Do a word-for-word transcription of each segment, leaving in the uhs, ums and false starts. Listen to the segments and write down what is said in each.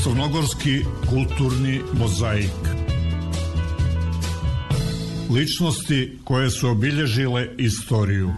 Crnogorski kulturni mozaik. Ličnosti koje su obilježile istoriju.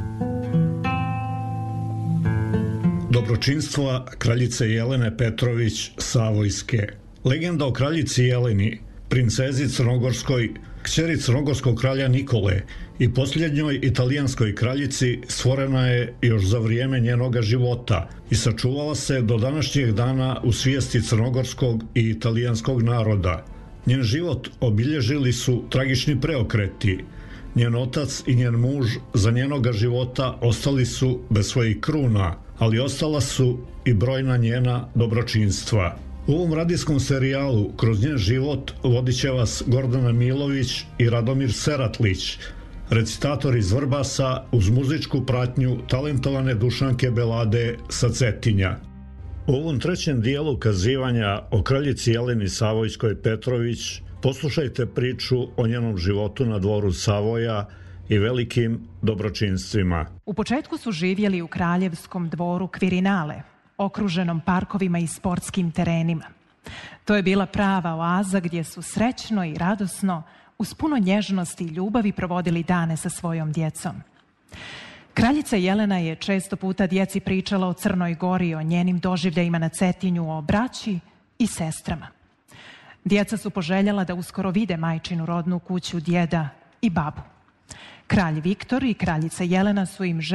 Dobročinstva kraljice Jelene Petrović Savojske. Legenda o kraljici Jeleni, princezi crnogorskoj, kćeri crnogorskog kralja Nikole i posljednjoj italijanskoj kraljici stvorena je još za vrijeme njenoga života i sačuvala se do današnjeg dana u svijesti crnogorskog i italijanskog naroda. Njen život obilježili su tragični preokreti. Njen otac i njen muž za njenoga života ostali su bez svojih kruna, ali ostala su i brojna njena dobročinstva. U ovom radijskom serijalu kroz njen život vodit će vas Gordana Milović i Radomir Seratlić, recitatori iz Vrbasa uz muzičku pratnju talentovane Dušanke Belade sa Cetinja. U ovom trećem dijelu kazivanja o kraljici Jeleni Savojskoj Petrović poslušajte priču o njenom životu na dvoru Savoja i velikim dobročinstvima. U početku su živjeli u kraljevskom dvoru Kvirinale, okruženom parkovima i sportskim terenima. To je bila prava oaza gdje su srećno i radosno, uz puno nježnosti i ljubavi provodili dane sa svojom djecom. Kraljica Jelena je često puta djeci pričala o Crnoj Gori, o njenim doživljajima na Cetinju, o braći i sestrama. Djeca su poželjela da uskoro vide majčinu rodnu kuću, djeda i babu. Kralj Viktor i kraljica Jelena su im željeli